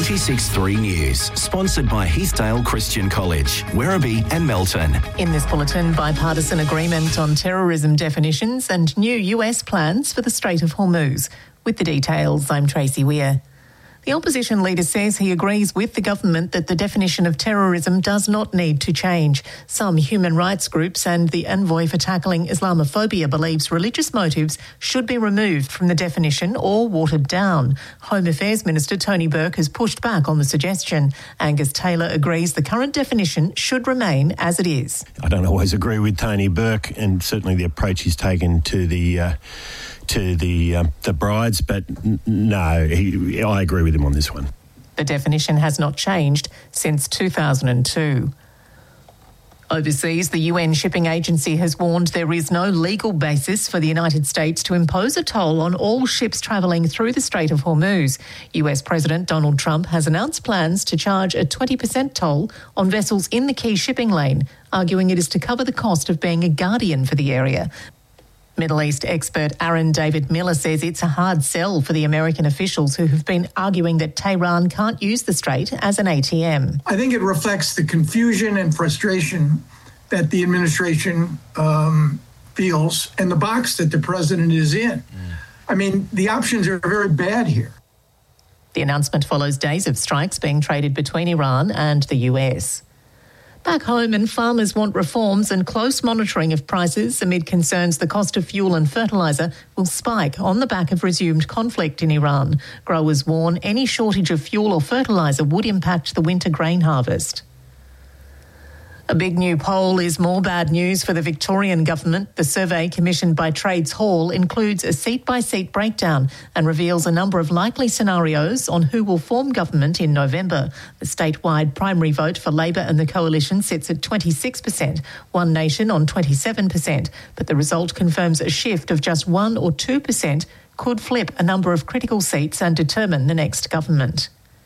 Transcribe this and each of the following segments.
96.3 News, sponsored by Heathdale Christian College, Werribee and Melton. In this bulletin, bipartisan agreement on terrorism definitions and new US plans for the Strait of Hormuz. With the details, I'm Tracy Weir. The opposition leader says he agrees with the government that the definition of terrorism does not need to change. Some human rights groups and the envoy for tackling Islamophobia believes religious motives should be removed from the definition or watered down. Home Affairs Minister Tony Burke has pushed back on the suggestion. Angus Taylor agrees the current definition should remain as it is. I don't always agree with Tony Burke and certainly the approach he's taken to the brides, but no, I agree with him on this one. The definition has not changed since 2002. Overseas, the UN Shipping Agency has warned there is no legal basis for the United States to impose a toll on all ships travelling through the Strait of Hormuz. US President Donald Trump has announced plans to charge a 20% toll on vessels in the key shipping lane, arguing it is to cover the cost of being a guardian for the area. Middle East expert Aaron David Miller says it's a hard sell for the American officials who have been arguing that Tehran can't use the strait as an ATM. I think it reflects the confusion and frustration that the administration feels and the box that the president is in. I mean, the options are very bad here. The announcement follows days of strikes being traded between Iran and the US. Back home, and farmers want reforms and close monitoring of prices amid concerns the cost of fuel and fertiliser will spike on the back of resumed conflict in Iran. Growers warn any shortage of fuel or fertiliser would impact the winter grain harvest. A big new poll is more bad news for the Victorian government. The survey commissioned by Trades Hall includes a seat-by-seat breakdown and reveals a number of likely scenarios on who will form government in November. The statewide primary vote for Labor and the Coalition sits at 26%, One Nation on 27%, but the result confirms a shift of just 1 or 2% could flip a number of critical seats and determine the next government.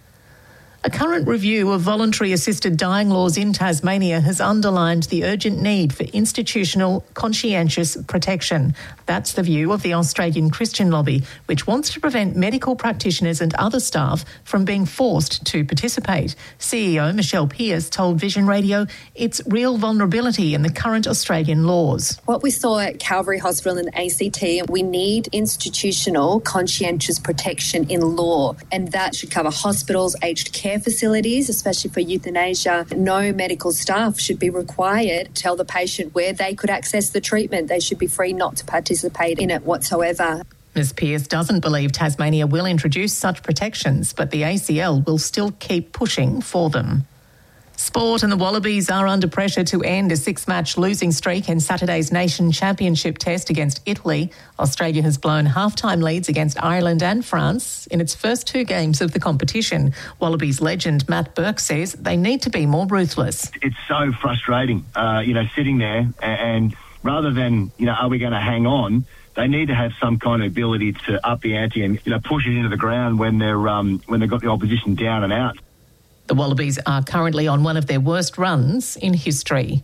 A current review of voluntary assisted dying laws in Tasmania has underlined the urgent need for institutional conscientious protection. That's the view of the Australian Christian Lobby, which wants to prevent medical practitioners and other staff from being forced to participate. CEO Michelle Pearce told Vision Radio it's real vulnerability in the current Australian laws. What we saw at Calvary Hospital in the ACT, we need institutional conscientious protection in law, and that should cover hospitals, aged care facilities, especially for euthanasia. No medical staff should be required to tell the patient where they could access the treatment. They should be free not to participate in it whatsoever. Ms Pearce doesn't believe Tasmania will introduce such protections, but the ACL will still keep pushing for them. Sport, and the Wallabies are under pressure to end a 6-match losing streak in Saturday's Nation Championship test against Italy. Australia has blown half-time leads against Ireland and France in its first 2 games of the competition. Wallabies legend Matt Burke says they need to be more ruthless. It's so frustrating, sitting there and rather than, are we going to hang on? They need to have some kind of ability to up the ante and, push it into the ground when they've got the opposition down and out. The Wallabies are currently on one of their worst runs in history.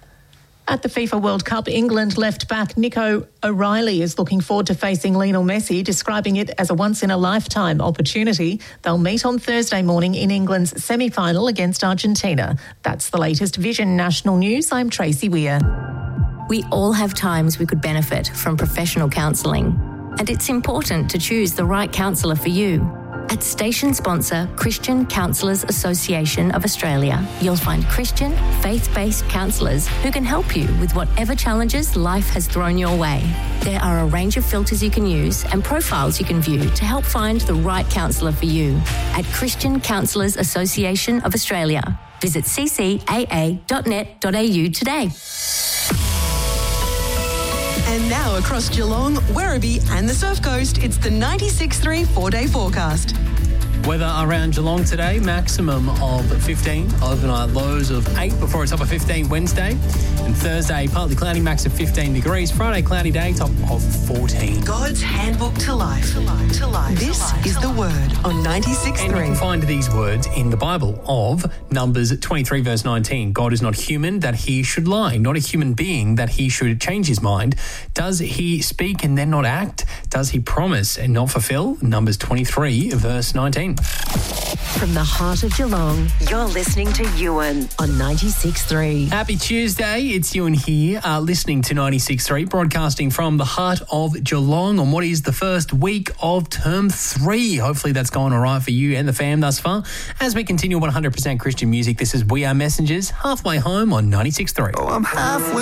At the FIFA World Cup, England left-back Nico O'Reilly is looking forward to facing Lionel Messi, describing it as a once-in-a-lifetime opportunity. They'll meet on Thursday morning in England's semi-final against Argentina. That's the latest Vision National News. I'm Tracy Weir. We all have times we could benefit from professional counselling, and it's important to choose the right counsellor for you. At station sponsor Christian Counsellors Association of Australia, you'll find Christian, faith-based counsellors who can help you with whatever challenges life has thrown your way. There are a range of filters you can use and profiles you can view to help find the right counsellor for you. At Christian Counsellors Association of Australia, visit ccaa.net.au today. And now across Geelong, Werribee and the Surf Coast, it's the 96.3 4-day forecast. Weather around Geelong today, maximum of 15, overnight lows of 8 before it's up at 15 Wednesday. And Thursday, partly cloudy, max of 15 degrees. Friday, cloudy day, top of 14. God's handbook to life. This is the word on 96.3. And you can find these words in the Bible of Numbers 23 verse 19. God is not human that he should lie, not a human being that he should change his mind. Does he speak and then not act? Does he promise and not fulfill? Numbers 23 verse 19. morning. From the heart of Geelong, you're listening to Ewan on 96.3. Happy Tuesday. It's Ewan here, listening to 96.3, broadcasting from the heart of Geelong on what is the first week of Term 3. Hopefully that's going all right for you and the fam thus far. As we continue 100% Christian music, this is We Are Messengers, halfway home on 96.3. Oh, I'm halfway